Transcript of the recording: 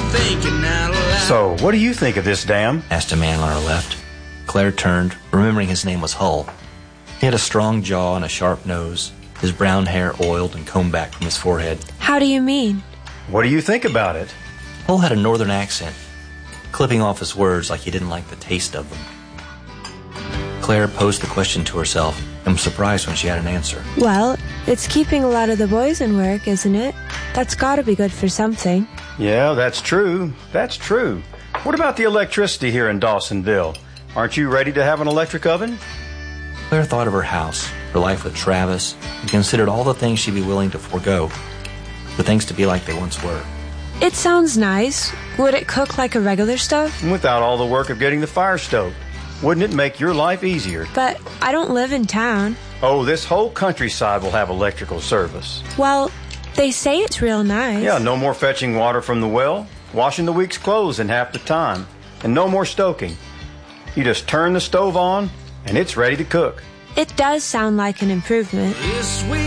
thinking out loud. So, what do you think of this dam? Asked a man on her left. Claire turned, remembering his name was Hull. He had a strong jaw and a sharp nose, his brown hair oiled and combed back from his forehead. How do you mean? What do you think about it? Hull had a northern accent, clipping off his words like he didn't like the taste of them. Claire posed the question to herself and was surprised when she had an answer. Well, it's keeping a lot of the boys in work, isn't it? That's gotta be good for something. Yeah, that's true. That's true. What about the electricity here in Dawsonville? Aren't you ready to have an electric oven? Claire thought of her house, her life with Travis, and considered all the things she'd be willing to forego for things to be like they once were. It sounds nice. Would it cook like a regular stove? Without all the work of getting the fire stoked. Wouldn't it make your life easier? But I don't live in town. Oh, this whole countryside will have electrical service. Well, they say it's real nice. Yeah, no more fetching water from the well, washing the week's clothes in half the time, and no more stoking. You just turn the stove on, and it's ready to cook. It does sound like an improvement. This week